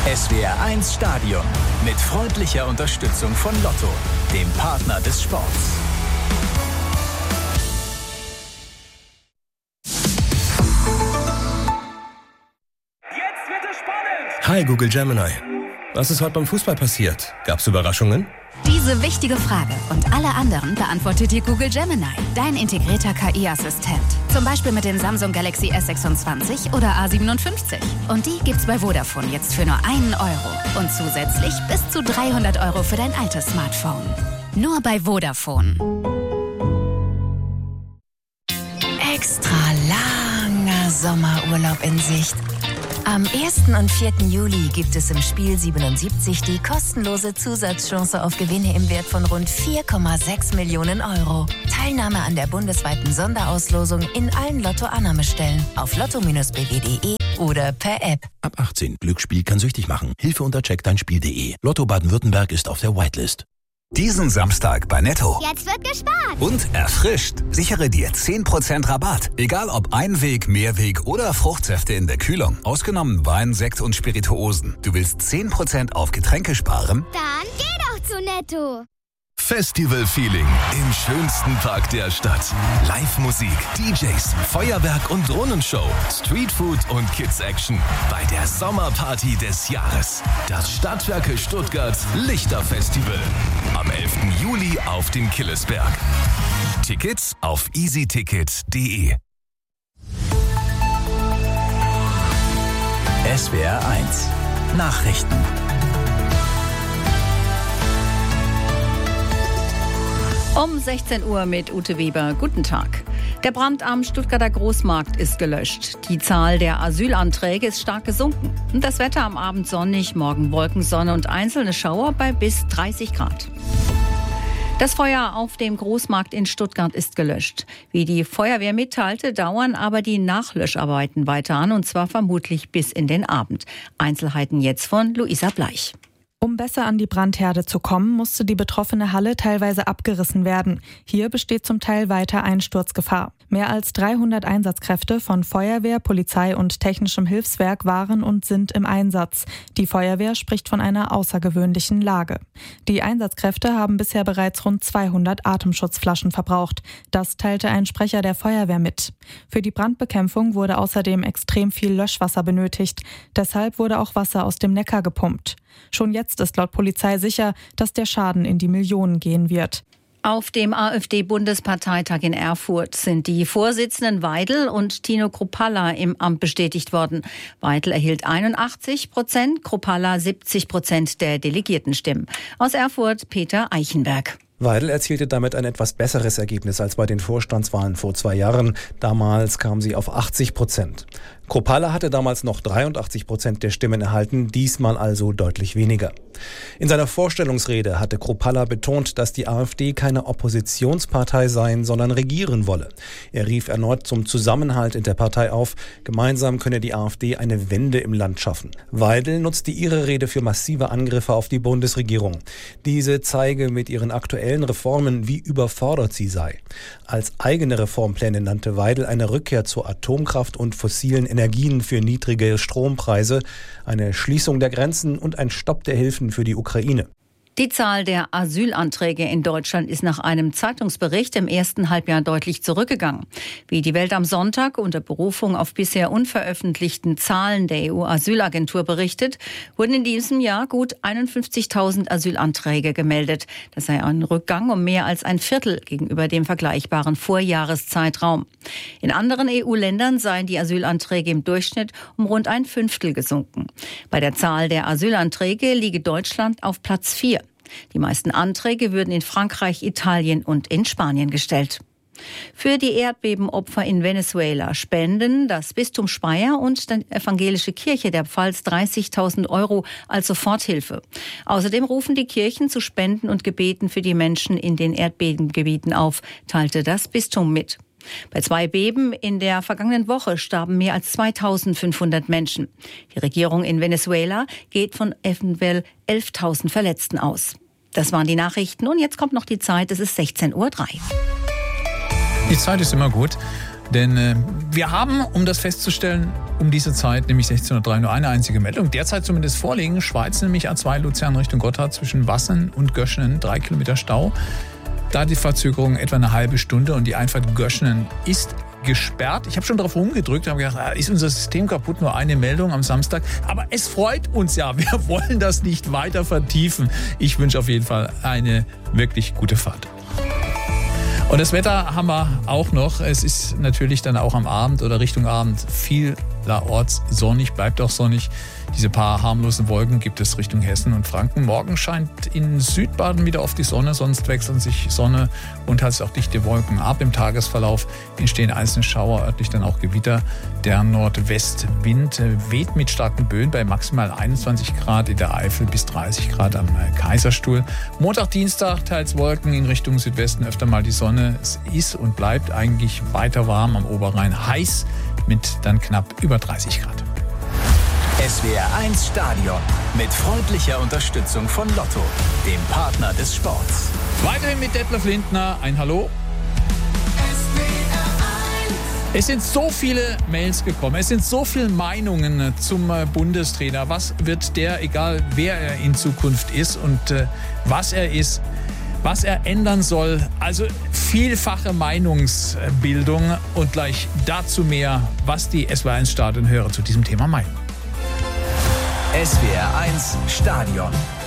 SWR1 Stadion mit freundlicher Unterstützung von Lotto, dem Partner des Sports. Jetzt wird es spannend! Hi Google Gemini. Was ist heute beim Fußball passiert? Gab's Überraschungen? Diese wichtige Frage und alle anderen beantwortet dir Google Gemini, dein integrierter KI-Assistent. Zum Beispiel mit den Samsung Galaxy S26 oder A57. Und die gibt's bei Vodafone jetzt für nur €1 und zusätzlich bis zu €300 für dein altes Smartphone. Nur bei Vodafone. Extra langer Sommerurlaub in Sicht. Am 1. und 4. Juli gibt es im Spiel 77 die kostenlose Zusatzchance auf Gewinne im Wert von rund 4,6 Millionen €. Teilnahme an der bundesweiten Sonderauslosung in allen Lotto-Annahmestellen auf lotto-bw.de oder per App. Ab 18. Glücksspiel kann süchtig machen. Hilfe unter checkdeinspiel.de. Lotto Baden-Württemberg ist auf der Whitelist. Diesen Samstag bei Netto. Jetzt wird gespart. Und erfrischt. Sichere dir 10% Rabatt. Egal ob Einweg, Mehrweg oder Fruchtsäfte in der Kühlung. Ausgenommen Wein, Sekt und Spirituosen. Du willst 10% auf Getränke sparen? Dann geh doch zu Netto. Festival-Feeling im schönsten Park der Stadt. Live-Musik, DJs, Feuerwerk und Drohnenshow, Streetfood und Kids-Action bei der Sommerparty des Jahres. Das Stadtwerke Stuttgart Lichterfestival. Am 11. Juli auf dem Killesberg. Tickets auf easyticket.de. SWR1 Nachrichten. Um 16 Uhr mit Ute Weber. Guten Tag. Der Brand am Stuttgarter Großmarkt ist gelöscht. Die Zahl der Asylanträge ist stark gesunken. Das Wetter am Abend sonnig, morgen Wolkensonne und einzelne Schauer bei bis 30 Grad. Das Feuer auf dem Großmarkt in Stuttgart ist gelöscht. Wie die Feuerwehr mitteilte, dauern aber die Nachlöscharbeiten weiter an, und zwar vermutlich bis in den Abend. Einzelheiten jetzt von Luisa Bleich. Um besser an die Brandherde zu kommen, musste die betroffene Halle teilweise abgerissen werden. Hier besteht zum Teil weiter Einsturzgefahr. Mehr als 300 Einsatzkräfte von Feuerwehr, Polizei und technischem Hilfswerk waren und sind im Einsatz. Die Feuerwehr spricht von einer außergewöhnlichen Lage. Die Einsatzkräfte haben bisher bereits rund 200 Atemschutzflaschen verbraucht. Das teilte ein Sprecher der Feuerwehr mit. Für die Brandbekämpfung wurde außerdem extrem viel Löschwasser benötigt. Deshalb wurde auch Wasser aus dem Neckar gepumpt. Schon jetzt ist laut Polizei sicher, dass der Schaden in die Millionen gehen wird. Auf dem AfD-Bundesparteitag in Erfurt sind die Vorsitzenden Weidel und Tino Kruppalla im Amt bestätigt worden. Weidel erhielt 81%, Kruppalla 70% der Delegiertenstimmen. Aus Erfurt Peter Eichenberg. Weidel erzielte damit ein etwas besseres Ergebnis als bei den Vorstandswahlen vor 2 Jahren. Damals kam sie auf 80%. Kruppalla hatte damals noch 83% der Stimmen erhalten, diesmal also deutlich weniger. In seiner Vorstellungsrede hatte Kruppalla betont, dass die AfD keine Oppositionspartei sein, sondern regieren wolle. Er rief erneut zum Zusammenhalt in der Partei auf. Gemeinsam könne die AfD eine Wende im Land schaffen. Weidel nutzte ihre Rede für massive Angriffe auf die Bundesregierung. Diese zeige mit ihren aktuellen Reformen, wie überfordert sie sei. Als eigene Reformpläne nannte Weidel eine Rückkehr zur Atomkraft und fossilen Energien für niedrige Strompreise, eine Schließung der Grenzen und ein Stopp der Hilfen für die Ukraine. Die Zahl der Asylanträge in Deutschland ist nach einem Zeitungsbericht im ersten Halbjahr deutlich zurückgegangen. Wie die Welt am Sonntag unter Berufung auf bisher unveröffentlichten Zahlen der EU-Asylagentur berichtet, wurden in diesem Jahr gut 51.000 Asylanträge gemeldet. Das sei ein Rückgang um mehr als ein Viertel gegenüber dem vergleichbaren Vorjahreszeitraum. In anderen EU-Ländern seien die Asylanträge im Durchschnitt um rund ein Fünftel gesunken. Bei der Zahl der Asylanträge liege Deutschland auf Platz 4. Die meisten Anträge würden in Frankreich, Italien und in Spanien gestellt. Für die Erdbebenopfer in Venezuela spenden das Bistum Speyer und die Evangelische Kirche der Pfalz 30.000 € als Soforthilfe. Außerdem rufen die Kirchen zu Spenden und Gebeten für die Menschen in den Erdbebengebieten auf, teilte das Bistum mit. Bei 2 Beben in der vergangenen Woche starben mehr als 2.500 Menschen. Die Regierung in Venezuela geht von eventuell 11.000 Verletzten aus. Das waren die Nachrichten und jetzt kommt noch die Zeit, es ist 16:03 Uhr. Die Zeit ist immer gut. Denn wir haben, um das festzustellen, um diese Zeit, nämlich 16:03 nur eine einzige Meldung. Derzeit zumindest vorliegen. Schweiz nämlich A2 Luzern Richtung Gotthard zwischen Wassen und Göschenen 3 Kilometer Stau. Da die Verzögerung etwa eine halbe Stunde und die Einfahrt Göschenen ist gesperrt. Ich habe schon darauf rumgedrückt und habe gedacht, ist unser System kaputt, nur eine Meldung am Samstag. Aber es freut uns ja, wir wollen das nicht weiter vertiefen. Ich wünsche auf jeden Fall eine wirklich gute Fahrt. Und das Wetter haben wir auch noch. Es ist natürlich dann auch am Abend oder Richtung Abend vielerorts sonnig, bleibt auch sonnig. Diese paar harmlosen Wolken gibt es Richtung Hessen und Franken. Morgen scheint in Südbaden wieder oft die Sonne, sonst wechseln sich Sonne und halt auch dichte Wolken ab. Im Tagesverlauf entstehen einzelne Schauer, örtlich dann auch Gewitter. Der Nordwestwind weht mit starken Böen bei maximal 21 Grad in der Eifel bis 30 Grad am Kaiserstuhl. Montag, Dienstag teils Wolken in Richtung Südwesten, öfter mal die Sonne. Es ist und bleibt eigentlich weiter warm am Oberrhein, heiß mit dann knapp über 30 Grad. SWR 1 Stadion mit freundlicher Unterstützung von Lotto, dem Partner des Sports. Weiterhin mit Detlef Lindner, ein Hallo. Es sind so viele Mails gekommen, es sind so viele Meinungen zum Bundestrainer. Was wird der, egal wer er in Zukunft ist und was er ist, was er ändern soll. Also vielfache Meinungsbildung und gleich dazu mehr, was die SWR 1 Stadionhörer zu diesem Thema meinen. SWR 1 Stadion.